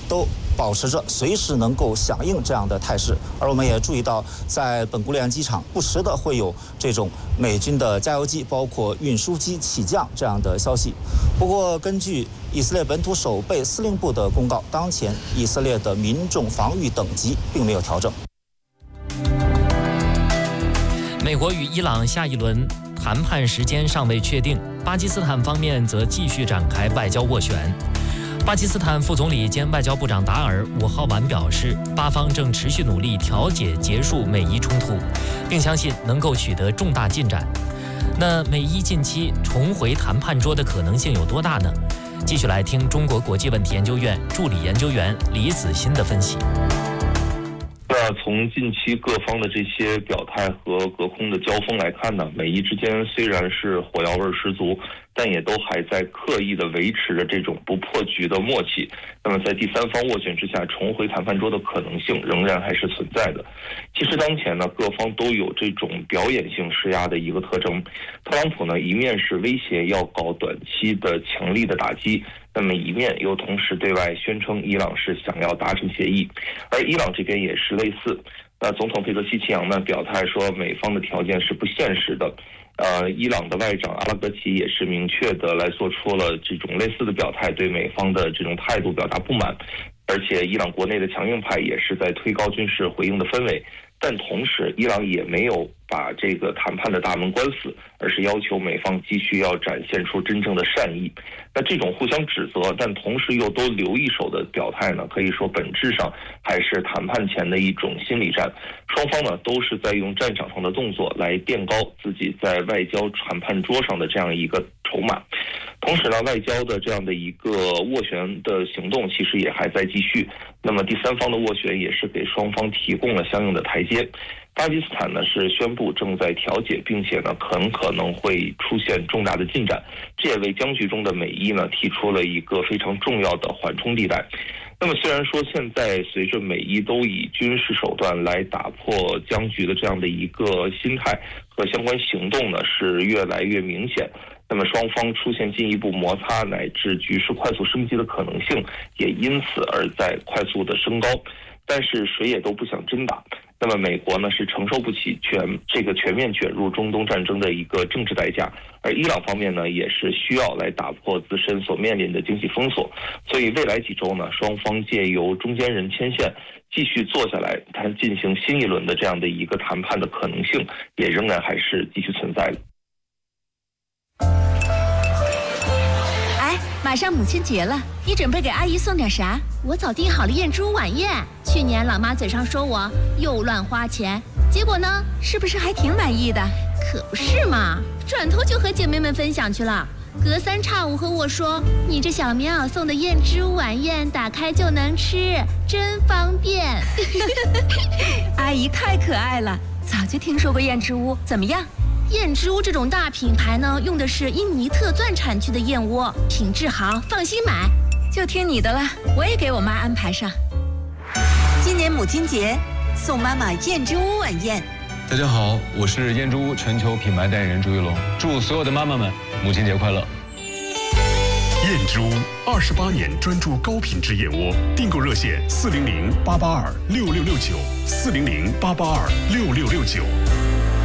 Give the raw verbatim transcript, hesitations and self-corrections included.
都保持着随时能够响应这样的态势。而我们也注意到，在本古里安机场不时的会有这种美军的加油机，包括运输机起降这样的消息。不过，根据以色列本土守备司令部的公告，当前以色列的民众防御等级并没有调整。 美国与伊朗下一轮谈判时间尚未确定，巴基斯坦方面则继续展开外交斡旋。巴基斯坦副总理兼外交部长达尔五号晚表示，巴方正持续努力调解结束美伊冲突，并相信能够取得重大进展。那美伊近期重回谈判桌的可能性有多大呢？继续来听中国国际问题研究院助理研究员李子欣的分析。 那从近期各方的这些表态和隔空的交锋来看呢，美伊之间虽然是火药味十足，但也都还在刻意的维持着这种不破局的默契。那么在第三方斡旋之下，重回谈判桌的可能性仍然还是存在的。其实当前呢，各方都有这种表演性施压的一个特征。特朗普呢，一面是威胁要搞短期的强力的打击，那么一面又同时对外宣称伊朗是想要达成协议，而伊朗这边也是类似。那总统佩泽西奇扬呢表态说，美方的条件是不现实的。呃，伊朗的外长阿拉格齐也是明确的来做出了这种类似的表态，对美方的这种态度表达不满。而且伊朗国内的强硬派也是在推高军事回应的氛围，但同时伊朗也没有把这个谈判的大门关死，而是要求美方继续要展现出真正的善意。那这种互相指责但同时又都留一手的表态呢，可以说本质上还是谈判前的一种心理战。双方呢都是在用战场上的动作来垫高自己在外交谈判桌上的这样一个筹码。同时呢，外交的这样的一个斡旋的行动其实也还在继续。那么第三方的斡旋也是给双方提供了相应的台阶。巴基斯坦呢是宣布正在调解，并且呢很可能会出现重大的进展，这也为僵局中的美伊呢提出了一个非常重要的缓冲地带。那么虽然说现在随着美伊都以军事手段来打破僵局的这样的一个心态和相关行动呢是越来越明显，那么双方出现进一步摩擦乃至局势快速升级的可能性也因此而在快速的升高。但是谁也都不想真打，那么美国呢是承受不起全这个全面卷入中东战争的一个政治代价，而伊朗方面呢也是需要来打破自身所面临的经济封锁。所以未来几周呢，双方借由中间人牵线继续坐下来谈进行新一轮的这样的一个谈判的可能性也仍然还是继续存在的。 马上母亲节了，你准备给阿姨送点啥？ 我早订好了燕之屋晚宴。去年老妈嘴上说我又乱花钱，结果呢， 是不是还挺满意的？ 可不是嘛，转头就和姐妹们分享去了。隔三差五和我说，你这小棉袄送的燕之屋晚宴，打开就能吃，真方便。 阿姨太可爱了，早就听说过燕之屋，怎么样？ 燕之屋这种大品牌呢，用的是印尼特钻产区的燕窝，品质好，放心买。 就听你的了，我也给我妈安排上。今年母亲节，送妈妈燕之屋晚宴。 大家好，我是燕之屋全球品牌代言人朱一龙，祝所有的妈妈们母亲节快乐。 燕之屋二十八年专注高品质燕窝，订购热线四零零八八二六六六九四零零八八二六六六九。